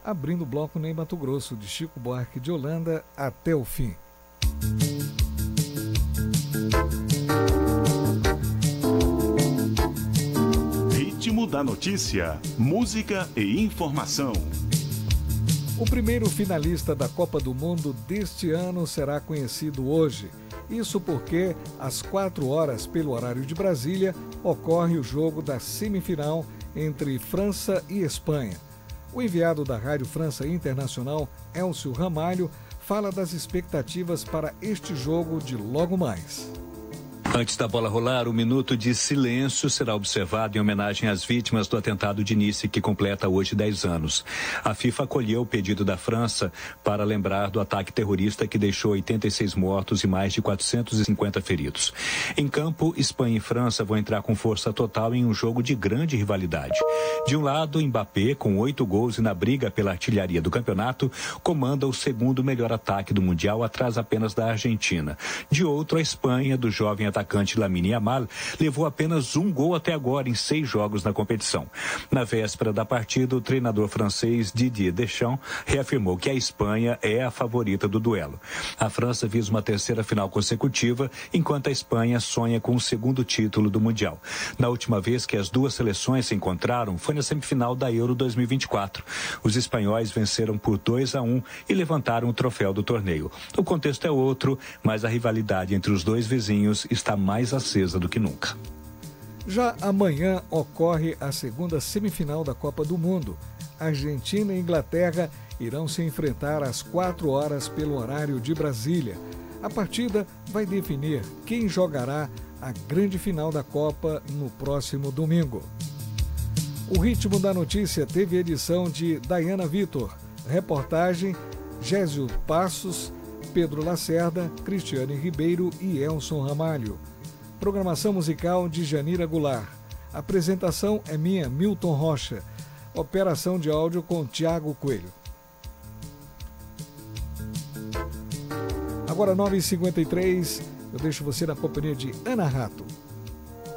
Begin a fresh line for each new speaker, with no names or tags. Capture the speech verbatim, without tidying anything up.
abrindo o bloco Ney Mato Grosso, de Chico Buarque de Holanda, até o fim.
Ritmo da notícia, música e informação.
O primeiro finalista da Copa do Mundo deste ano será conhecido hoje. Isso porque, às quatro horas, pelo horário de Brasília, ocorre o jogo da semifinal entre França e Espanha. O enviado da Rádio França Internacional, Elcio Ramalho, fala das expectativas para este jogo de logo mais.
Antes da bola rolar, um minuto de silêncio será observado em homenagem às vítimas do atentado de Nice, que completa hoje dez anos. A FIFA acolheu o pedido da França para lembrar do ataque terrorista que deixou oitenta e seis mortos e mais de quatrocentos e cinquenta feridos. Em campo, Espanha e França vão entrar com força total em um jogo de grande rivalidade. De um lado, Mbappé, com oito gols e na briga pela artilharia do campeonato, comanda o segundo melhor ataque do Mundial, atrás apenas da Argentina. De outro, a Espanha, do jovem atacante atacante Lamine Yamal, levou apenas um gol até agora em seis jogos na competição. Na véspera da partida, o treinador francês Didier Deschamps reafirmou que a Espanha é a favorita do duelo. A França visa uma terceira final consecutiva, enquanto a Espanha sonha com o segundo título do Mundial. Na última vez que as duas seleções se encontraram foi na semifinal da Euro dois mil e vinte e quatro. Os espanhóis venceram por dois a um e levantaram o troféu do torneio. O contexto é outro, mas a rivalidade entre os dois vizinhos está mais acesa do que nunca.
Já amanhã ocorre a segunda semifinal da Copa do Mundo. Argentina e Inglaterra irão se enfrentar às quatro horas pelo horário de Brasília. A partida vai definir quem jogará a grande final da Copa no próximo domingo. O Ritmo da Notícia teve edição de Dayana Vitor, reportagem Gésio Passos, Pedro Lacerda, Cristiane Ribeiro e Elson Ramalho. Programação musical de Janira Goulart. Apresentação é minha, Milton Rocha. Operação de áudio com Tiago Coelho. Agora nove e cinquenta e três, eu deixo você na companhia de Ana Rato.